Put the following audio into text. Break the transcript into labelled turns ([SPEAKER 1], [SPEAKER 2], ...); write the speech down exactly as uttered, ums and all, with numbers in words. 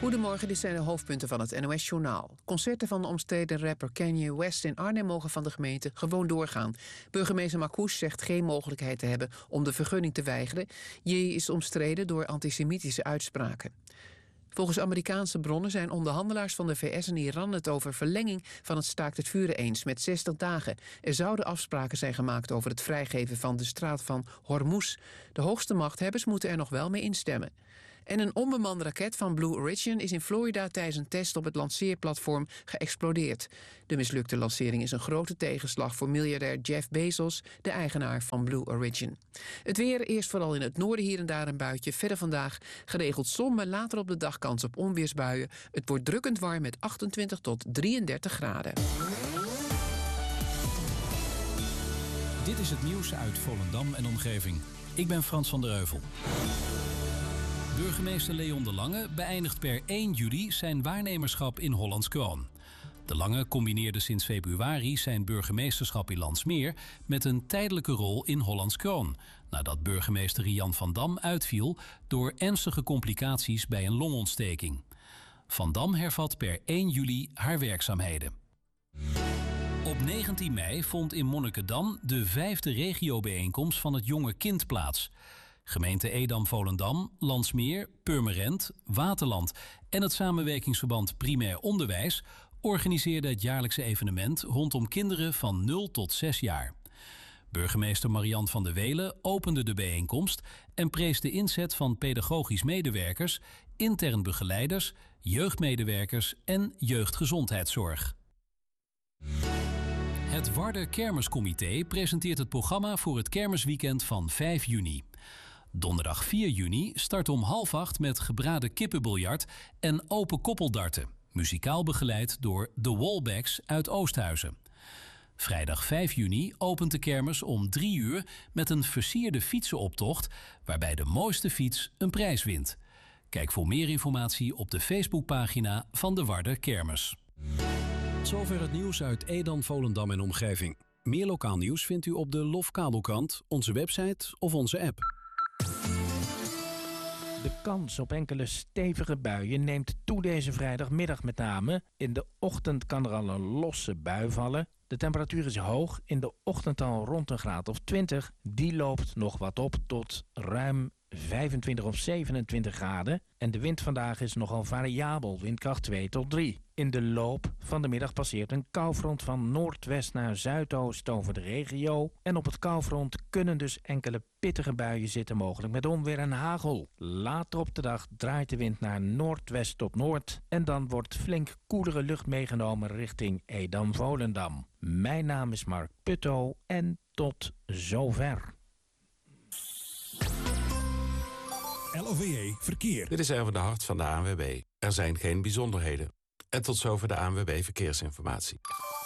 [SPEAKER 1] Goedemorgen, dit zijn de hoofdpunten van het N O S-journaal. Concerten van de omstreden rapper Kanye West in Arnhem mogen van de gemeente gewoon doorgaan. Burgemeester Marcouch zegt geen mogelijkheid te hebben om de vergunning te weigeren. J is omstreden door antisemitische uitspraken. Volgens Amerikaanse bronnen zijn onderhandelaars van de V S en Iran het over verlenging van het staakt het vuren eens met zestig dagen. Er zouden afspraken zijn gemaakt over het vrijgeven van de straat van Hormuz. De hoogste machthebbers moeten er nog wel mee instemmen. En een onbemande raket van Blue Origin is in Florida tijdens een test op het lanceerplatform geëxplodeerd. De mislukte lancering is een grote tegenslag voor miljardair Jeff Bezos, de eigenaar van Blue Origin. Het weer, eerst vooral in het noorden hier en daar een buitje. Verder vandaag geregeld zon, maar later op de dag kans op onweersbuien. Het wordt drukkend warm met achtentwintig tot drieëndertig graden.
[SPEAKER 2] Dit is het nieuws uit Volendam en omgeving. Ik ben Frans van der Heuvel. Burgemeester Leon de Lange beëindigt per één juli zijn waarnemerschap in Hollands Kroon. De Lange combineerde sinds februari zijn burgemeesterschap in Landsmeer met een tijdelijke rol in Hollands Kroon, nadat burgemeester Rian van Dam uitviel door ernstige complicaties bij een longontsteking. Van Dam hervat per één juli haar werkzaamheden. Op negentien mei vond in Monnikendam de vijfde regiobijeenkomst van het Jonge Kind plaats. Gemeente Edam-Volendam, Landsmeer, Purmerend, Waterland en het samenwerkingsverband Primair Onderwijs organiseerden het jaarlijkse evenement rondom kinderen van nul tot zes jaar. Burgemeester Marian van der Welen opende de bijeenkomst en prees de inzet van pedagogisch medewerkers, intern begeleiders, jeugdmedewerkers en jeugdgezondheidszorg. Het Warder Kermiscomité presenteert het programma voor het kermisweekend van vijf juni. Donderdag vier juni start om half acht met gebraden kippenbiljart en open koppeldarten. Muzikaal begeleid door The Wallbacks uit Oosthuizen. Vrijdag vijf juni opent de kermis om drie uur met een versierde fietsenoptocht, waarbij de mooiste fiets een prijs wint. Kijk voor meer informatie op de Facebookpagina van de Warder Kermis.
[SPEAKER 3] Zover het nieuws uit Edam, Volendam en omgeving. Meer lokaal nieuws vindt u op de Lof Kabelkrant, onze website of onze app.
[SPEAKER 4] De kans op enkele stevige buien neemt toe deze vrijdagmiddag met name. In de ochtend kan er al een losse bui vallen. De temperatuur is hoog, in de ochtend al rond een graad of twintig. Die loopt nog wat op tot ruim vijfentwintig of zevenentwintig graden. En de wind vandaag is nogal variabel, windkracht twee tot drie. In de loop van de middag passeert een koufront van noordwest naar zuidoost over de regio. En op het koufront kunnen dus enkele pittige buien zitten, mogelijk met onweer en hagel. Later op de dag draait de wind naar noordwest tot noord. En dan wordt flink koelere lucht meegenomen richting Edam-Volendam. Mijn naam is Mark Putto en tot zover.
[SPEAKER 5] L O V E Verkeer.
[SPEAKER 6] Dit is even de hart van de A N W B. Er zijn geen bijzonderheden. En tot zover de A N W B Verkeersinformatie.